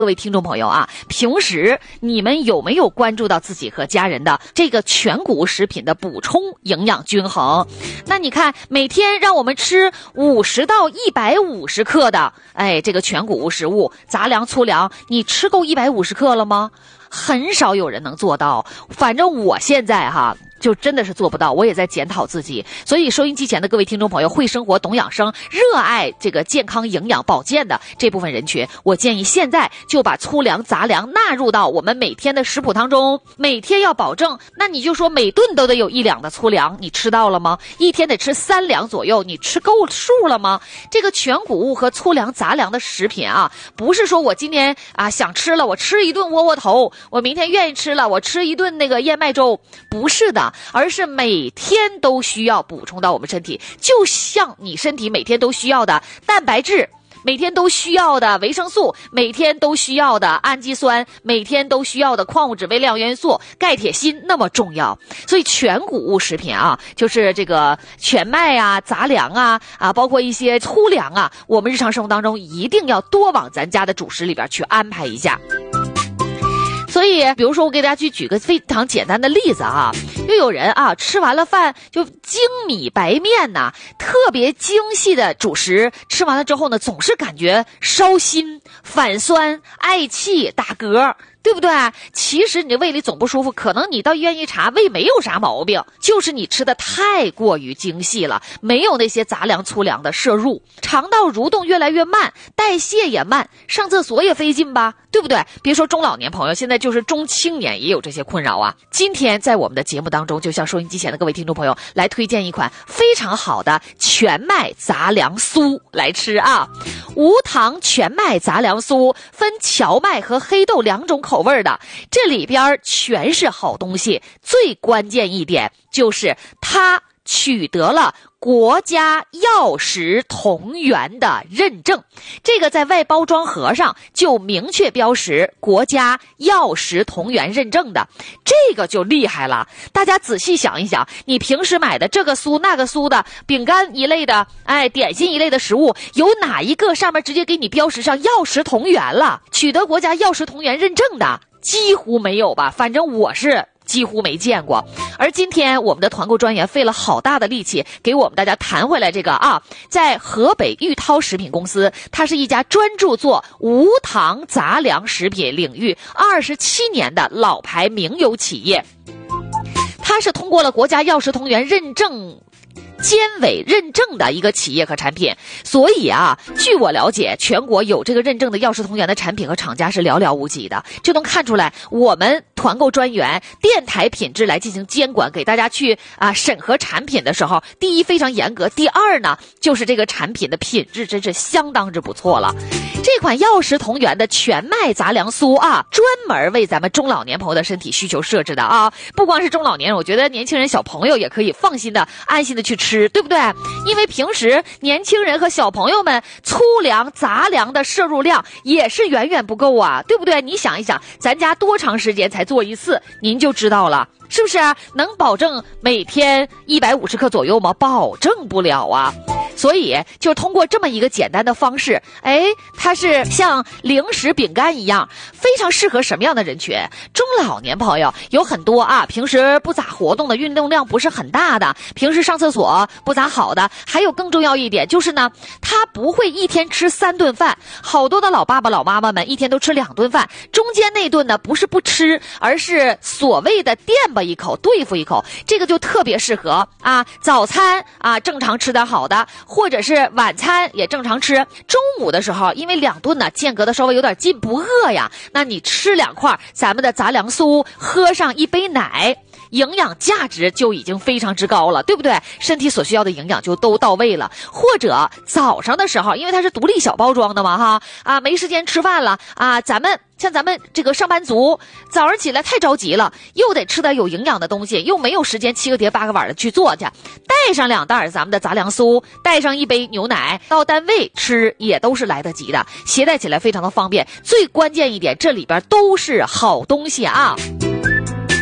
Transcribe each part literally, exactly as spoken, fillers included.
各位听众朋友啊，平时你们有没有关注到自己和家人的这个全谷物食品的补充营养均衡？那你看，每天让我们吃五十到一百五十克的，哎，这个全谷物食物，杂粮、粗粮，你吃够一百五十克了吗？很少有人能做到，反正我现在哈。就真的是做不到，我也在检讨自己。所以收音机前的各位听众朋友，会生活懂养生，热爱这个健康营养保健的这部分人群，我建议现在就把粗粮杂粮纳入到我们每天的食谱当中，每天要保证，那你就说每顿都得有一两的粗粮，你吃到了吗？一天得吃三两左右，你吃够数了吗？这个全谷物和粗粮杂粮的食品啊，不是说我今天啊想吃了我吃一顿窝窝头，我明天愿意吃了我吃一顿那个燕麦粥，不是的，而是每天都需要补充到我们身体，就像你身体每天都需要的蛋白质，每天都需要的维生素，每天都需要的氨基酸，每天都需要的矿物质、微量元素、钙、铁、锌那么重要。所以全谷物食品啊，就是这个全麦啊、杂粮啊啊，包括一些粗粮啊，我们日常生活当中一定要多往咱家的主食里边去安排一下。所以比如说我给大家去举个非常简单的例子啊，又有人啊吃完了饭就精米白面呐、啊，特别精细的主食，吃完了之后呢，总是感觉烧心、反酸、嗳气、打嗝，对不对？其实你的胃里总不舒服，可能你到医院一查，胃没有啥毛病，就是你吃的太过于精细了，没有那些杂粮粗粮的摄入，肠道蠕动越来越慢，代谢也慢，上厕所也费劲吧，对不对？别说中老年朋友，现在就是中青年也有这些困扰啊。今天在我们的节目当中，就向收音机前的各位听众朋友来推荐一款非常好的全麦杂粮酥来吃啊。无糖全麦杂粮酥分荞麦和黑豆两种口味的，这里边全是好东西，最关键一点就是它取得了国家药食同源的认证，这个在外包装盒上就明确标识国家药食同源认证的，这个就厉害了。大家仔细想一想，你平时买的这个酥那个酥的饼干一类的，哎，点心一类的食物，有哪一个上面直接给你标识上药食同源了，取得国家药食同源认证的？几乎没有吧，反正我是几乎没见过。而今天我们的团购专员费了好大的力气给我们大家谈回来这个啊，在河北玉涛食品公司，它是一家专注做无糖杂粮食品领域二十七年的老牌名优企业，它是通过了国家药食同源认证监委认证的一个企业和产品，所以啊，据我了解，全国有这个认证的药食同源的产品和厂家是寥寥无几的。这能看出来，我们团购专员电台品质来进行监管，给大家去啊审核产品的时候，第一非常严格，第二呢，就是这个产品的品质真是相当之不错了。这款药食同源的全麦杂粮酥啊，专门为咱们中老年朋友的身体需求设置的啊，不光是中老年人，我觉得年轻人、小朋友也可以放心的、安心的去吃。对不对？因为平时年轻人和小朋友们粗粮、杂粮的摄入量也是远远不够啊，对不对？你想一想，咱家多长时间才做一次，您就知道了，是不是啊？能保证每天一百五十克左右吗？保证不了啊。所以就通过这么一个简单的方式，哎，它是像零食饼干一样，非常适合什么样的人群？中老年朋友有很多啊，平时不咋活动的，运动量不是很大的，平时上厕所不咋好的，还有更重要一点就是呢，他不会一天吃三顿饭，好多的老爸爸老妈妈们一天都吃两顿饭，中间那顿呢不是不吃，而是所谓的垫吧一口对付一口，这个就特别适合啊，早餐啊正常吃点好的，或者是晚餐也正常吃，中午的时候因为两顿呢间隔的稍微有点近，不饿呀，那你吃两块咱们的杂粮酥，喝上一杯奶，营养价值就已经非常之高了，对不对？身体所需要的营养就都到位了。或者早上的时候，因为它是独立小包装的嘛哈，啊没时间吃饭了啊，咱们像咱们这个上班族，早上起来太着急了，又得吃点有营养的东西，又没有时间七个碟八个碗的去做去，带上两袋咱们的杂粮酥，带上一杯牛奶，到单位吃也都是来得及的，携带起来非常的方便。最关键一点，这里边都是好东西啊。它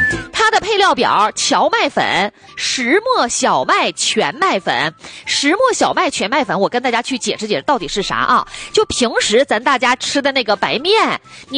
它的配料表：荞麦粉、石磨小麦全麦粉。石磨小麦全麦粉，我跟大家去解释解释到底是啥啊？就平时咱大家吃的那个白面，你